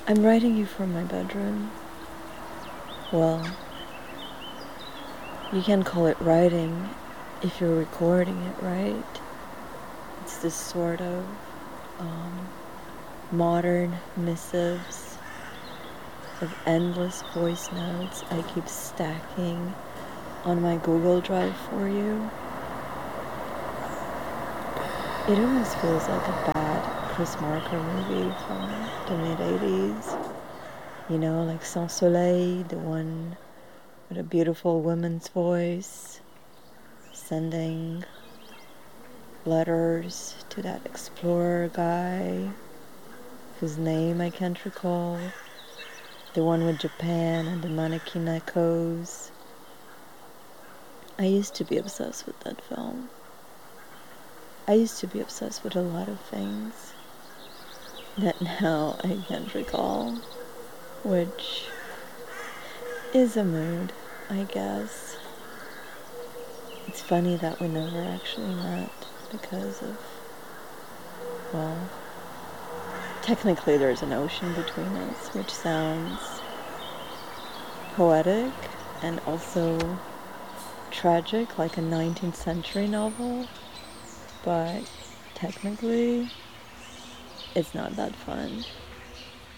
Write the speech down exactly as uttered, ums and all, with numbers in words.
I'm writing you from my bedroom. Well, you can call it writing if you're recording it, right? It's this sort of um, modern missives of endless voice notes I keep stacking on my Google Drive for you. It almost feels like a bad Chris Marker movie from the mid-eighties. You know, like Sans Soleil, the one with a beautiful woman's voice, sending letters to that explorer guy whose name I can't recall. The one with Japan and the mannequin echoes. I used to be obsessed with that film. I used to be obsessed with a lot of things that now I can't recall, which is a mood, I guess. It's funny that we never actually met because of, well, technically there's an ocean between us, which sounds poetic and also tragic, like a nineteenth century novel, but technically it's not that fun.